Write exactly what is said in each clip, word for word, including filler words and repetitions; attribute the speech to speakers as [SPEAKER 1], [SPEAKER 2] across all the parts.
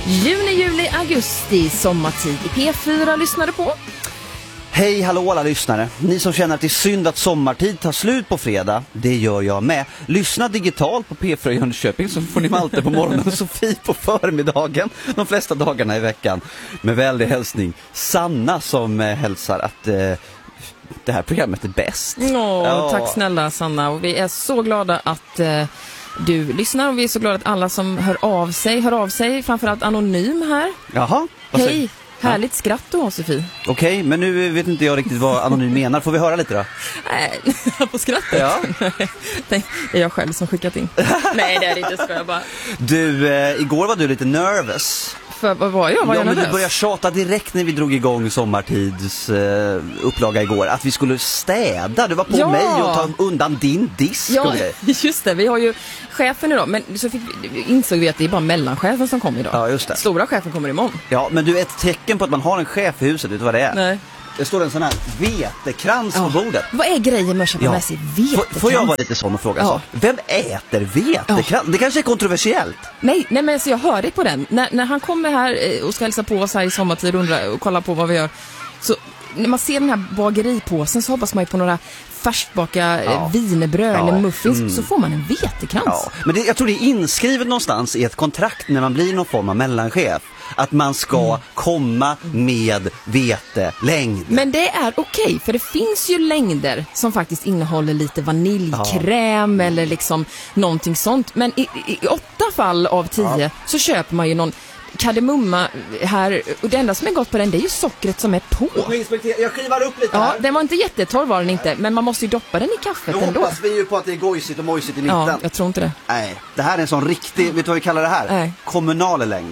[SPEAKER 1] Juni, juli, augusti, sommartid i P fyra lyssnade på.
[SPEAKER 2] Hej, hallå alla lyssnare. Ni som känner att det är synd att sommartid tar slut på fredag, det gör jag med. Lyssna digitalt på P fyra i Jönköping så får ni Malte på morgonen och Sofie på förmiddagen de flesta dagarna i veckan. Med väldig hälsning Sanna som eh, hälsar att eh, det här programmet är bäst.
[SPEAKER 1] Åh,
[SPEAKER 2] ja.
[SPEAKER 1] Tack snälla Sanna, och vi är så glada att eh, du lyssnar, och vi är så glada att alla som hör av sig, hör av sig, framförallt Anonym här.
[SPEAKER 2] Jaha,
[SPEAKER 1] hej. Härligt ja. Skratt du har, Sofie.
[SPEAKER 2] Okej, okay, men nu vet inte jag riktigt vad Anonym menar. Får vi höra lite då?
[SPEAKER 1] Nej, på skrattet?
[SPEAKER 2] Ja.
[SPEAKER 1] Det är jag själv som skickat in. Nej, det är det inte, ska jag bara.
[SPEAKER 2] Du, eh, igår var du lite nervös.
[SPEAKER 1] För vad var jag? Var
[SPEAKER 2] ja,
[SPEAKER 1] jag
[SPEAKER 2] men
[SPEAKER 1] nervös?
[SPEAKER 2] Du började tjata direkt när vi drog igång sommartids eh, upplaga igår. Att vi skulle städa. Du var på ja. mig och ta undan din disk.
[SPEAKER 1] Ja, just det. Vi har ju chefen idag. Men så fick vi, insåg vi att det är bara mellanchefen som kommer idag.
[SPEAKER 2] Ja, just det.
[SPEAKER 1] Stora chefen kommer imorgon.
[SPEAKER 2] Ja, men du, ett tecken på att man har en chef i huset, vet du vad det är?
[SPEAKER 1] Nej.
[SPEAKER 2] Det står en sån här vetekrans
[SPEAKER 1] ja.
[SPEAKER 2] på bordet.
[SPEAKER 1] Vad är grejen med att köpa ja. med sig vetekrans?
[SPEAKER 2] Får jag vara lite sån och fråga ja. så? Vem äter vetekrans? Ja. Det kanske är kontroversiellt.
[SPEAKER 1] Nej, nej men alltså jag hör dig på den. När, när han kommer här och ska hälsa på oss här i sommartid och, undra, och kolla på vad vi gör. Så när man ser den här bageripåsen så hoppas man ju på några färskbaka ja. vinerbröd ja. eller muffins. Mm. Så får man en vetekrans.
[SPEAKER 2] Ja. Men det, jag tror det är inskrivet någonstans i ett kontrakt när man blir någon form av mellanchef. Att man ska mm. komma med vetelängd.
[SPEAKER 1] Men det är okej, okay, för det finns ju längder som faktiskt innehåller lite vaniljkräm ja. eller liksom någonting sånt. Men i, i, i åtta fall av tio ja. så köper man ju någon kardemumma här, och det enda som är gott på den, det är ju sockret som är på.
[SPEAKER 2] Jag skivar upp lite
[SPEAKER 1] ja,
[SPEAKER 2] här.
[SPEAKER 1] Den var inte jättetorr var den inte, men man måste ju doppa den i kaffet
[SPEAKER 2] nu
[SPEAKER 1] ändå.
[SPEAKER 2] hoppas vi ju på att det är gojsigt och mojsigt i mitten.
[SPEAKER 1] Ja, jag tror inte det.
[SPEAKER 2] Nej, det här är en sån riktig, vet du vad vi kallar det här?
[SPEAKER 1] Nej.
[SPEAKER 2] Kommunal längd.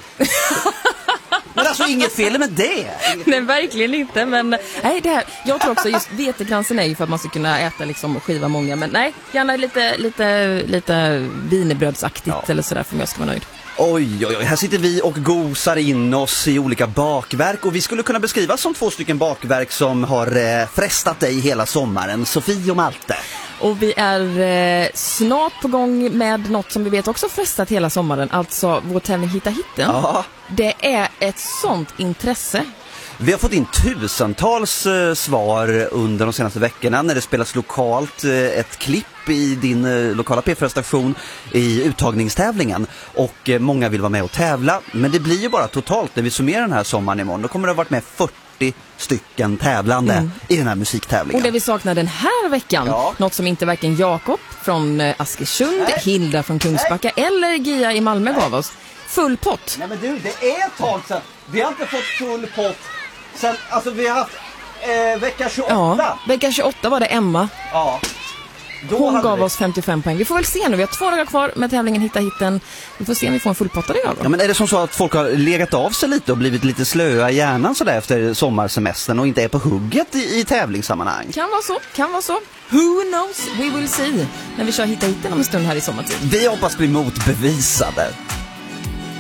[SPEAKER 2] Men alltså inget fel med det.
[SPEAKER 1] Nej, verkligen inte, men nej, det här, jag tror också just vetekransen är ju för att man ska kunna äta liksom och skiva många, men nej, gärna lite lite lite wienerbrödsaktigt ja. eller sådär för att jag ska vara nöjd.
[SPEAKER 2] Oj, oj, oj, här sitter vi och gosar in oss i olika bakverk, och vi skulle kunna beskrivas som två stycken bakverk som har eh, frestat dig hela sommaren, Sofie och Malte.
[SPEAKER 1] Och vi är eh, snart på gång med något som vi vet också frestat hela sommaren, alltså vår tävling Hitta Hitten.
[SPEAKER 2] Ja.
[SPEAKER 1] Det är ett sånt intresse.
[SPEAKER 2] Vi har fått in tusentals eh, svar under de senaste veckorna när det spelas lokalt eh, ett klipp i din eh, lokala P fyra-station i uttagningstävlingen, och eh, många vill vara med och tävla, men det blir ju bara totalt när vi summerar den här sommaren imorgon. Då kommer det ha varit med fyrtio stycken tävlande mm. i den här musiktävlingen.
[SPEAKER 1] Och det vi saknar den här veckan,
[SPEAKER 2] ja.
[SPEAKER 1] något som inte varken Jakob från eh, Askersund, Nej. Hilda från Kungsbacka Nej. eller Gia i Malmö gav oss. Full pott.
[SPEAKER 2] Nej men du, det är ett tag sedan. Vi har inte fått full pott sen, alltså vi har haft eh, vecka tjugoåtta.
[SPEAKER 1] Ja, vecka tjugoåtta var det Emma.
[SPEAKER 2] Ja. Då
[SPEAKER 1] Hon gav
[SPEAKER 2] vi...
[SPEAKER 1] oss femtiofem poäng. Vi får väl se nu, vi har två dagar kvar med tävlingen Hitta Hitten. Vi får se om vi får en fullpottad idag då.
[SPEAKER 2] Ja, men är det som så att folk har legat av sig lite och blivit lite slöa i hjärnan sådär efter sommarsemestern och inte är på hugget i, i tävlingssammanhang?
[SPEAKER 1] Kan vara så, kan vara så. Who knows? We will see. När vi kör Hitta Hitten om en stund här i sommartid.
[SPEAKER 2] Vi hoppas bli motbevisade.